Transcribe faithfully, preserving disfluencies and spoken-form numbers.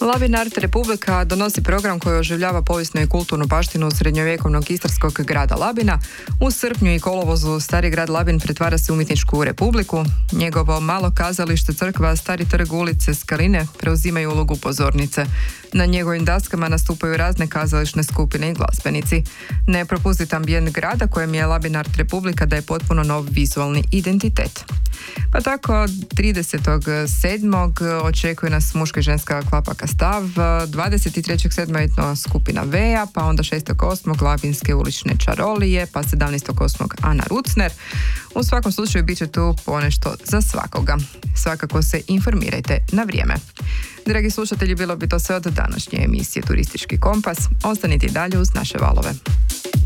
Labin Art Republika donosi program koji oživljava povijesnu i kulturnu baštinu srednjovjekovnog istarskog grada Labina. U srpnju i kolovozu stari grad Labin pretvara se u umjetničku republiku. Njegovo malo kazalište, crkva, stari trg, ulice, skaline preuzimaju ulogu pozornice. Na njegovim daskama nastupaju razne kazališne skupine i glazbenici. Ne propustite ambijent grada kojem je Labin Art Republika daje potpuno nov vizualni identitet. Pa tako, tridesetog sedmog očekuje nas muška i ženska kvapaka Stav, dvadeset trećeg sedmog etno skupina Veja, pa onda šestog osmog labinske ulične čarolije, pa sedamnaestog osmog Ana Rucner. U svakom slučaju bit će tu ponešto za svakoga. Svakako se informirajte na vrijeme. Dragi slušatelji, bilo bi to sve od današnje emisije Turistički kompas. Ostanite i dalje uz naše valove.